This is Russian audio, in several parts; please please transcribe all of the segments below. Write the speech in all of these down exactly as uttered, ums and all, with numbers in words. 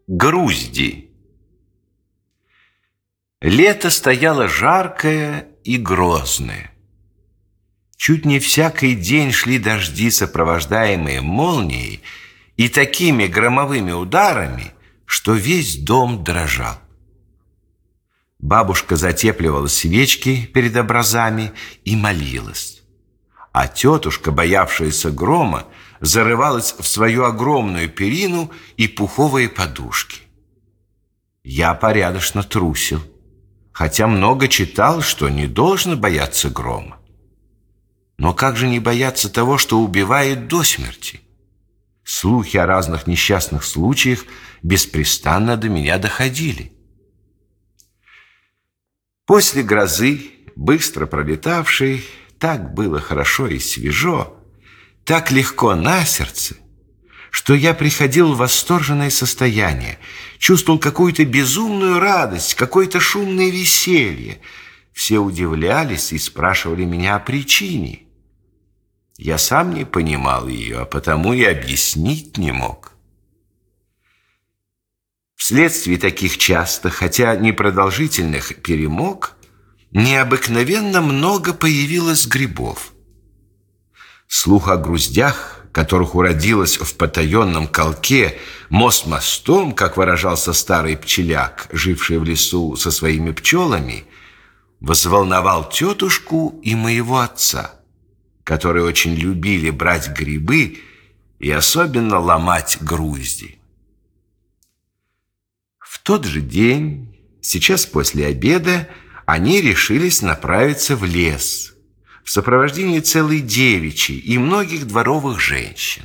Грузди. Лето стояло жаркое и грозное. Чуть не всякий день шли дожди, сопровождаемые молнией и такими громовыми ударами, что весь дом дрожал. Бабушка затепливала свечки перед образами и молилась, а тетушка, боявшаяся грома, зарывалась в свою огромную перину и пуховые подушки. Я порядочно трусил, хотя много читал, что не должно бояться грома. Но как же не бояться того, что убивает до смерти? Слухи о разных несчастных случаях беспрестанно до меня доходили. После грозы, быстро пролетавшей, так было хорошо и свежо, так легко на сердце, что я приходил в восторженное состояние, чувствовал какую-то безумную радость, какое-то шумное веселье. Все удивлялись и спрашивали меня о причине. Я сам не понимал ее, а потому и объяснить не мог. Вследствие таких частых, хотя непродолжительных перемог, необыкновенно много появилось грибов. Слух о груздях, которых уродилось в потаенном колке мост мостом, как выражался старый пчеляк, живший в лесу со своими пчелами, взволновал тетушку и моего отца, которые очень любили брать грибы и особенно ломать грузди. В тот же день, сейчас после обеда, они решились направиться в лес в сопровождении целой девичьей и многих дворовых женщин.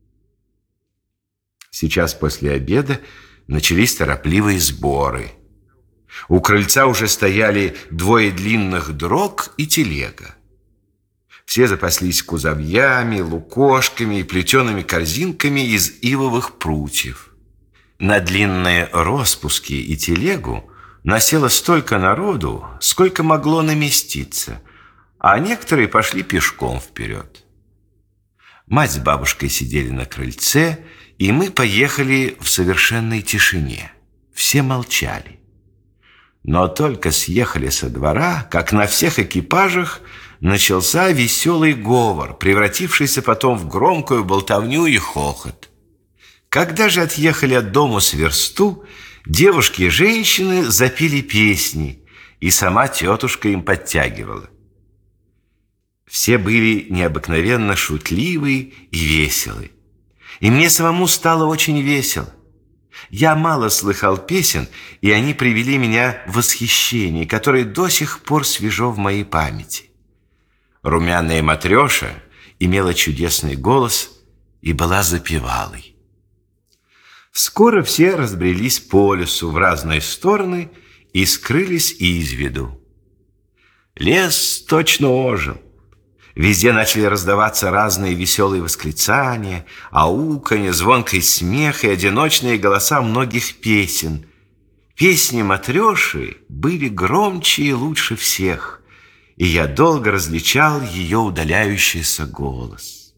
Сейчас после обеда начались торопливые сборы. У крыльца уже стояли двое длинных дрог и телега. Все запаслись кузовьями, лукошками и плетеными корзинками из ивовых прутьев. На длинные роспуски и телегу насело столько народу, сколько могло наместиться, а некоторые пошли пешком вперед. Мать с бабушкой сидели на крыльце, и мы поехали в совершенной тишине. Все молчали. Но только съехали со двора, как на всех экипажах начался веселый говор, превратившийся потом в громкую болтовню и хохот. Когда же отъехали от дома с версту, девушки и женщины запели песни, и сама тетушка им подтягивала. Все были необыкновенно шутливы и веселы. И мне самому стало очень весело. Я мало слыхал песен, и они привели меня в восхищение, которое до сих пор свежо в моей памяти. Румяная Матреша имела чудесный голос и была запевалой. Скоро все разбрелись по лесу в разные стороны и скрылись из виду. Лес точно ожил. Везде начали раздаваться разные веселые восклицания, ауканье, звонкий смех и одиночные голоса многих песен. Песни Матреши были громче и лучше всех, и я долго различал ее удаляющийся голос.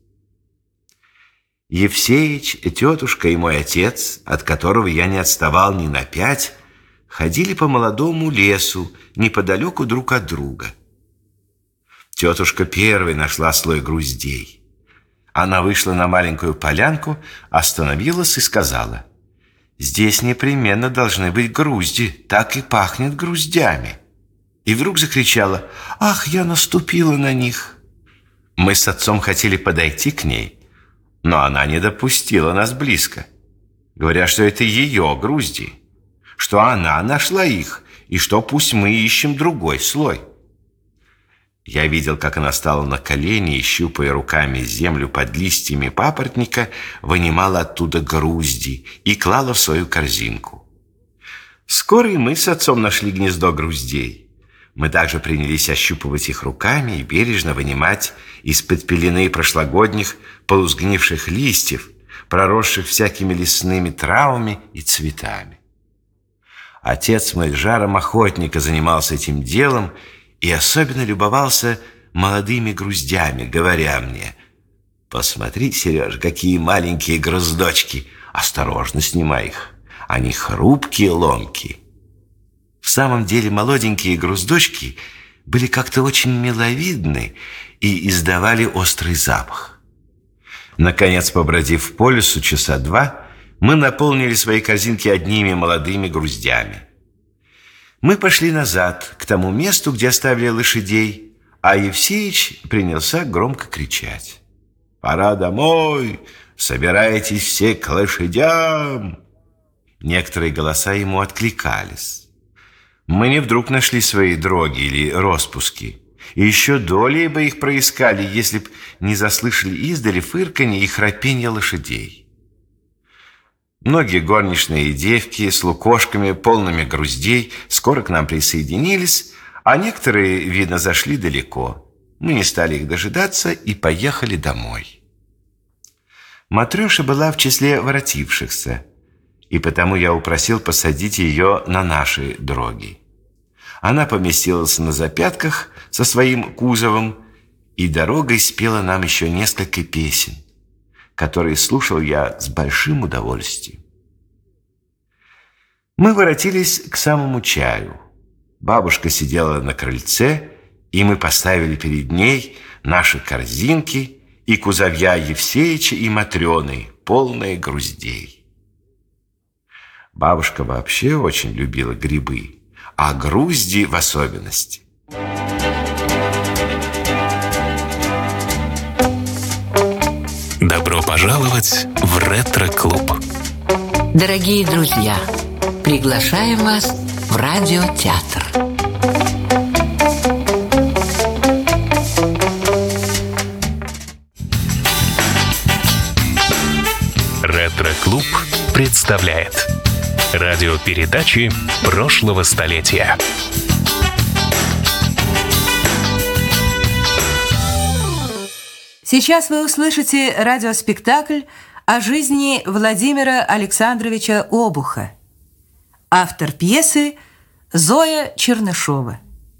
Евсеич, тетушка и мой отец, от которого я не отставал ни на пять, ходили по молодому лесу неподалеку друг от друга. Тетушка первой нашла слой груздей. Она вышла на маленькую полянку, остановилась и сказала: «Здесь непременно должны быть грузди, так и пахнет груздями». И вдруг закричала: «Ах, я наступила на них!» Мы с отцом хотели подойти к ней, но она не допустила нас близко, говоря, что это ее грузди, что она нашла их, и что пусть мы ищем другой слой. Я видел, как она стала на колени и, щупая руками землю под листьями папоротника, вынимала оттуда грузди и клала в свою корзинку. Вскоре и мы с отцом нашли гнездо груздей. Мы также принялись ощупывать их руками и бережно вынимать из-под пелены прошлогодних полусгнивших листьев, проросших всякими лесными травами и цветами. Отец мой с жаром охотника занимался этим делом и особенно любовался молодыми груздями, говоря мне: «Посмотри, Сереж, какие маленькие груздочки! Осторожно, снимай их, Они хрупкие, ломкие. В самом деле молоденькие груздочки были как-то очень миловидны и издавали острый запах. Наконец, побродив по лесу часа два, мы наполнили свои корзинки одними молодыми груздями. Мы пошли назад, к тому месту, где оставили лошадей, а Евсеич принялся громко кричать: «Пора домой! Собирайтесь все к лошадям!» Некоторые голоса ему откликались. Мы не вдруг нашли свои дроги или роспуски, и еще долей бы их проискали, если б не заслышали издали фырканье и храпенье лошадей. Многие горничные девки с лукошками, полными груздей, скоро к нам присоединились, а некоторые, видно, зашли далеко. Мы не стали их дожидаться и поехали домой. Матрёша была в числе воротившихся, и потому я упросил посадить ее на наши дроги. Она поместилась на запятках со своим кузовом и дорогой спела нам еще несколько песен, которые слушал я с большим удовольствием. Мы воротились к самому чаю. Бабушка сидела на крыльце, и мы поставили перед ней наши корзинки и кузовья Евсеича и Матрёны, полные груздей. Бабушка вообще очень любила грибы, а грузди в особенности. Добро пожаловать в ретро-клуб. Дорогие друзья, приглашаем вас в радиотеатр. Ретро-клуб представляет радиопередачи прошлого столетия. Сейчас вы услышите радиоспектакль о жизни Владимира Александровича Обуха. Автор пьесы Зоя Чернышова.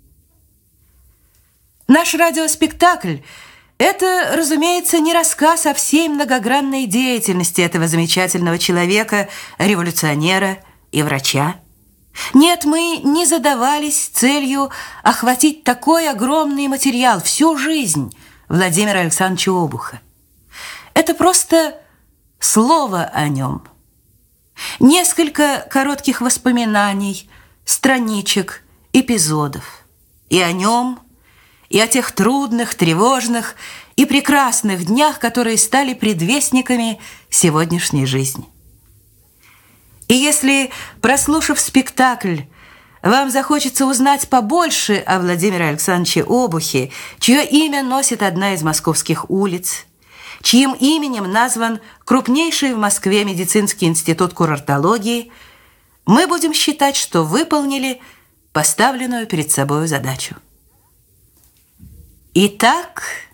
Наш радиоспектакль – это, разумеется, не рассказ о всей многогранной деятельности этого замечательного человека, революционера и врача. Нет, мы не задавались целью охватить такой огромный материал, всю жизнь Владимира Александровича Обуха. Это просто слово о нем. Несколько коротких воспоминаний, страничек, эпизодов. И о нем, и о тех трудных, тревожных и прекрасных днях, которые стали предвестниками сегодняшней жизни. И если, прослушав спектакль, вам захочется узнать побольше о Владимире Александровиче Обухе, чье имя носит одна из московских улиц, чьим именем назван крупнейший в Москве медицинский институт курортологии, мы будем считать, что выполнили поставленную перед собой задачу. Итак,